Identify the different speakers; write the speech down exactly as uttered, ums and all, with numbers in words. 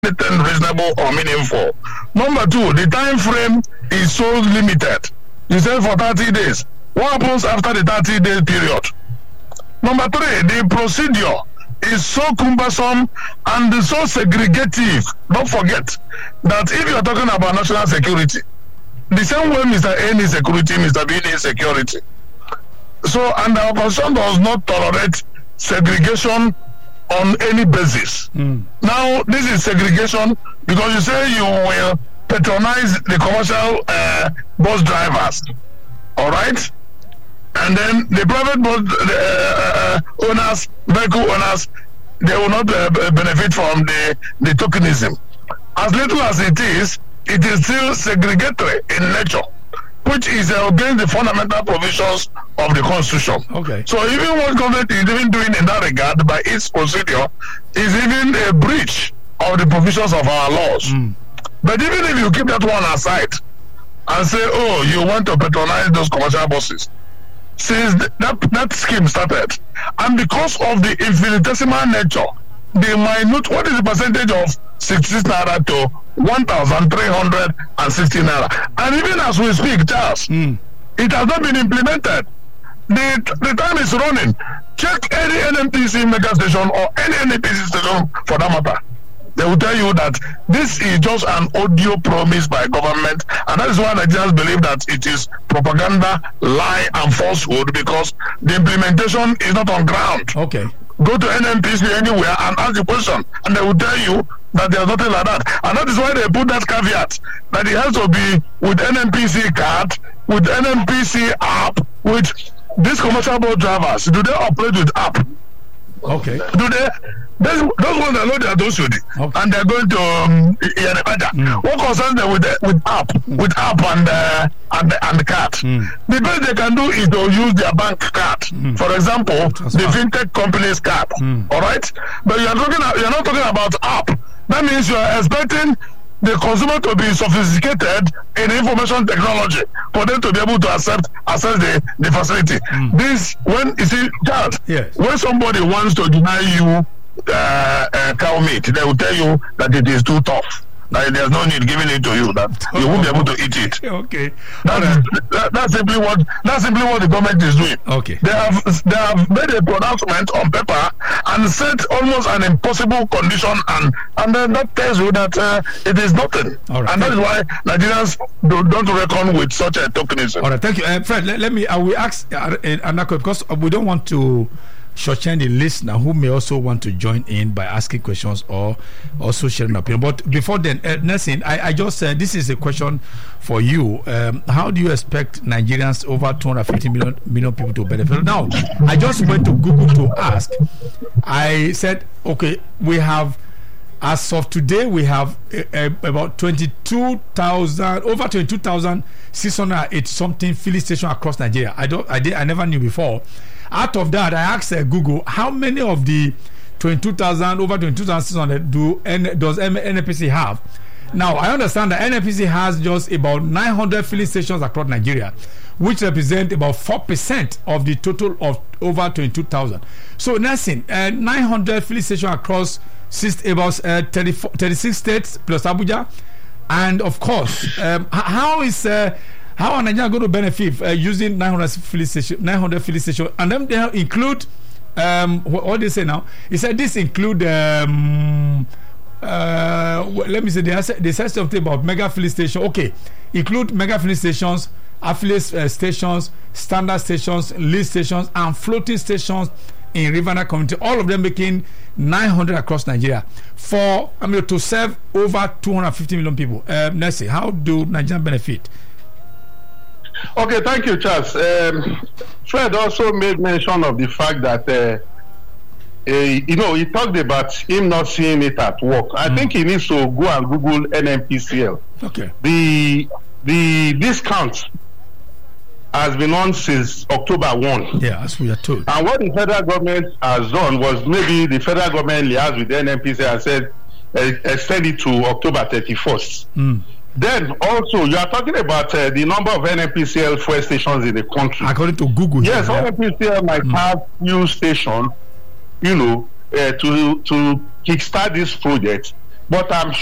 Speaker 1: anything reasonable or meaningful. Number two, the time frame is so limited. You said for thirty days. What happens after the thirty day period? Number three, the procedure is so cumbersome and so segregative. Don't forget that if you are talking about national security, the same way Mister A needs security, Mister B needs security. So, and our constitution does not tolerate segregation on any basis. Mm. Now, this is segregation because you say you will patronize the commercial uh, bus drivers, all right? And then the private bus uh, owners, vehicle owners, they will not uh, benefit from the, the tokenism. As little as it is, it is still segregatory in nature, which is uh, against the fundamental provisions of the Constitution.
Speaker 2: Okay.
Speaker 1: So even what government is even doing in that regard by its procedure is even a breach of the provisions of our laws. Mm. But even if you keep that one aside and say, oh, you want to patronize those commercial buses, since that, that scheme started, and because of the infinitesimal nature, the minute, what is the percentage of sixty-six naira to one thousand three hundred sixty naira? And even as we speak, Charles, mm. it has not been implemented. The, the time is running. Check any N N P C mega station or any N N P C station for that matter. They will tell you that this is just an audio promise by government, and that is why Nigerians believe that it is propaganda, lie, and falsehood because the implementation is not on ground.
Speaker 2: Okay.
Speaker 1: Go to N N P C anywhere and ask the question, and they will tell you that there's nothing like that. And that is why they put that caveat that it has to be with N N P C card, with N N P C app, with these commercial bus drivers. Do they operate with app?
Speaker 2: Okay.
Speaker 1: Do they? Those, those ones that know they are those okay. And they're going to um, mm. What concerns them with the, with app, mm. with app and uh, and the, and the card? Mm. The best they can do is to use their bank card. Mm. For example, the fintech company's card. Mm. All right, but you are talking. You are not talking about app. That means you are expecting the consumer to be sophisticated in information technology for them to be able to accept access the, the facility. Mm. This when you see, Charles,
Speaker 2: yes.
Speaker 1: when somebody wants to deny you uh, uh, cow meat, they will tell you that it is too tough. That there's no need giving it to you. That you won't be able to eat it.
Speaker 2: Okay,
Speaker 1: that
Speaker 2: right.
Speaker 1: is, that, that's simply what that's simply what the government is doing.
Speaker 2: Okay,
Speaker 1: they have they have made a pronouncement on paper and set almost an impossible condition, and and then that tells you that uh, it is nothing.
Speaker 2: All right.
Speaker 1: And that is why Nigerians do, don't reckon with such a tokenism.
Speaker 2: All right, thank you, uh, Fred. Let, let me. I will ask uh, Anako because we don't want to shortchange the listener who may also want to join in by asking questions or also sharing opinion. But before then, uh, Nelson, I, I just said uh, this is a question for you. Um, how do you expect Nigerians, over two hundred fifty million, million people, to benefit? Now, I just went to Google to ask. I said, okay, we have, as of today, we have uh, uh, about twenty-two thousand, over twenty-two thousand six hundred eight something filling stations across Nigeria. I don't, I did, I never knew before. Out of that, I asked uh, Google how many of the twenty-two thousand, over twenty-two thousand six hundred do N, does N N P C have? Now, I understand that N N P C has just about nine hundred filling stations across Nigeria, which represent about four percent of the total of over twenty-two thousand. So, Nelson, uh, nine hundred filling stations across six, about uh, thirty-six states plus Abuja. And, of course, um, how is... Uh, How are Nigeria going to benefit uh, using nine hundred filling stations, nine hundred filling stations, and then they include um, what, what they say now? He said this include um, uh, let me say they, they said something about mega filling station. Okay, include mega filling stations, affiliate uh, stations, standard stations, lead stations, and floating stations in Riverina community. All of them making nine hundred across Nigeria for I mean to serve over two hundred fifty million people. Uh, let's see, how do Nigerians benefit?
Speaker 3: Okay, thank you, Charles. Um, Fred also made mention of the fact that, uh, uh, you know, he talked about him not seeing it at work. I mm. think he needs to go and Google N N P C L.
Speaker 2: Okay.
Speaker 3: The the discount has been on since October first.
Speaker 2: Yeah, as we are told.
Speaker 3: And what the federal government has done was maybe the federal government liaised with the N N P C L and said uh, extend it to October thirty-first. Mm. Then also, you are talking about uh, the number of N N P C L fuel stations in the country.
Speaker 2: According to Google.
Speaker 3: Yes,
Speaker 2: yeah.
Speaker 3: N N P C L might mm. have fuel station, you know, uh, to to kickstart this project. But I'm